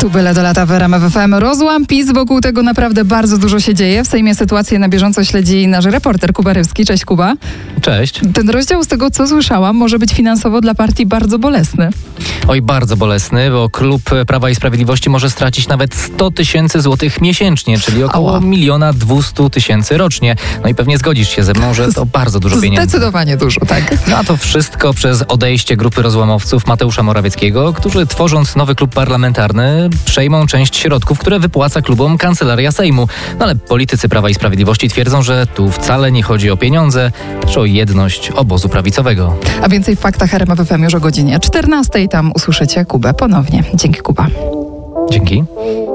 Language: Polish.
Tu byle do lata w RMF FM. Rozłam PiS, wokół tego naprawdę bardzo dużo się dzieje. W Sejmie sytuację na bieżąco śledzi nasz reporter Kuba Rywski. Cześć, Kuba. Cześć. Ten rozdział, z tego co słyszałam, może być finansowo dla partii bardzo bolesny. Oj, bardzo bolesny, bo klub Prawa i Sprawiedliwości może stracić nawet 100 tysięcy złotych miesięcznie, czyli około 1 200 000 rocznie. No i pewnie zgodzisz się ze mną, że to bardzo dużo pieniędzy. Zdecydowanie dużo, tak. No a to wszystko przez odejście grupy rozłamowców Mateusza Morawieckiego, którzy tworząc nowy klub parlamentarny przejmą część środków, które wypłaca klubom Kancelaria Sejmu. No ale politycy Prawa i Sprawiedliwości twierdzą, że tu wcale nie chodzi o pieniądze, lecz o jedność obozu prawicowego. A więcej w faktach RMF FM już o godzinie 14. Tam usłyszycie Kubę ponownie. Dzięki, Kuba. Dzięki.